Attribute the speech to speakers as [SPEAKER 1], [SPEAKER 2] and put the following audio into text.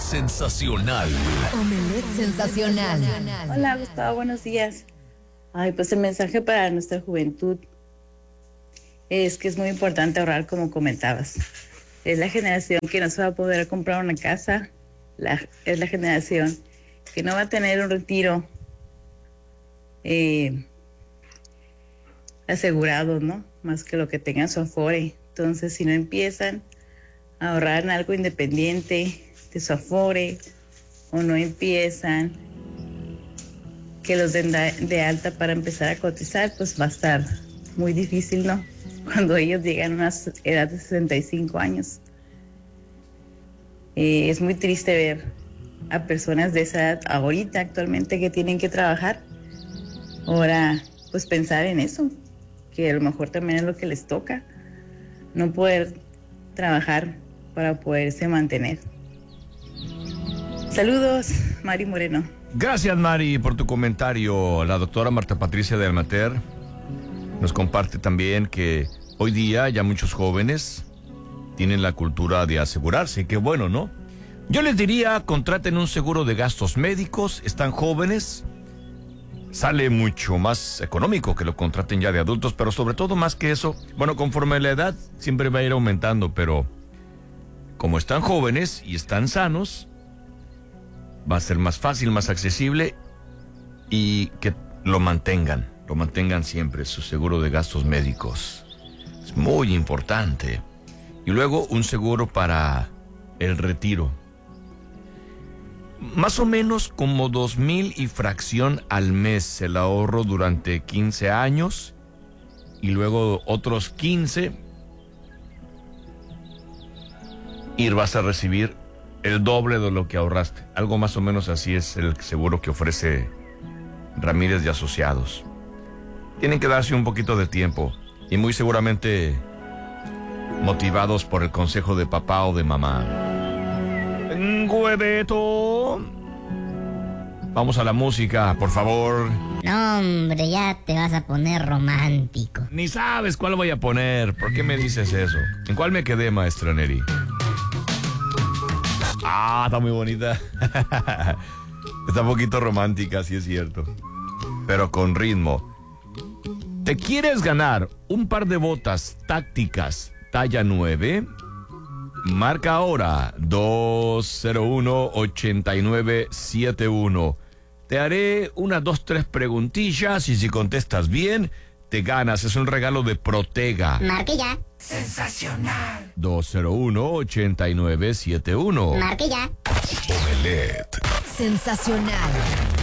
[SPEAKER 1] sensacional.
[SPEAKER 2] Omelette sensacional.
[SPEAKER 3] Hola, Gustavo, buenos días. Ay, pues el mensaje para nuestra juventud es que es muy importante ahorrar, como comentabas. Es la generación que no se va a poder comprar una casa, es la generación que no va a tener un retiro asegurado, ¿no? Más que lo que tengan su Afore. Entonces, si no empiezan a ahorrar en algo independiente de su Afore, o no empiezan que los den de alta para empezar a cotizar, pues va a estar muy difícil, ¿no? Cuando ellos llegan a una edad de 65 años. Es muy triste ver a personas de esa edad ahorita, actualmente, que tienen que trabajar. Ahora, pues pensar en eso, que a lo mejor también es lo que les toca, no poder trabajar para poderse mantener. Saludos, Mari Moreno.
[SPEAKER 4] Gracias, Mari, por tu comentario. La doctora Marta Patricia de Almater nos comparte también que hoy día ya muchos jóvenes tienen la cultura de asegurarse. Qué bueno, ¿no? Yo les diría, contraten un seguro de gastos médicos, están jóvenes, sale mucho más económico que lo contraten ya de adultos, pero sobre todo más que eso, bueno, conforme la edad siempre va a ir aumentando, pero como están jóvenes y están sanos, va a ser más fácil, más accesible y que lo mantengan siempre, su seguro de gastos médicos. Es muy importante. Y luego un seguro para el retiro. Más o menos como 2,000 y fracción al mes el ahorro durante 15 años y luego otros 15 y vas a recibir el doble de lo que ahorraste. Algo más o menos así es el seguro que ofrece Ramírez y Asociados. Tienen que darse un poquito de tiempo y muy seguramente motivados por el consejo de papá o de mamá. Hueveto. Vamos a la música, por favor.
[SPEAKER 5] No, hombre, ya te vas a poner romántico.
[SPEAKER 4] Ni sabes cuál voy a poner. ¿Por qué me dices eso? ¿En cuál me quedé, maestra Neri? Ah, está muy bonita. Está un poquito romántica, sí es cierto. Pero con ritmo. ¿Te quieres ganar un par de botas tácticas talla 9? Marca ahora 201-8971. Te haré 1, 2, 3 preguntillas y si contestas bien, te ganas. Es un regalo de Protega.
[SPEAKER 5] Marque ya.
[SPEAKER 2] Sensacional.
[SPEAKER 4] 201-8971.
[SPEAKER 5] Marque ya.
[SPEAKER 1] Omelette.
[SPEAKER 2] Sensacional.